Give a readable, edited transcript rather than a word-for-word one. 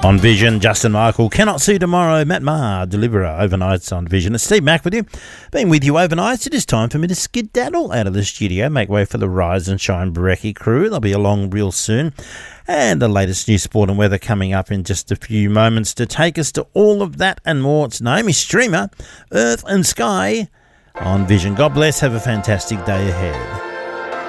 On Vision, Justin Michael, Cannot See Tomorrow, Matt Maher, Deliverer, overnights on Vision. It's Steve Mack with you. Being with you overnights, it is time for me to skedaddle out of the studio, make way for the Rise and Shine Brekkie crew. They'll be along real soon. And the latest news, sport and weather coming up in just a few moments. To take us to all of that and more, it's Naomi Streamer, Earth and Sky on Vision. God bless, have a fantastic day ahead.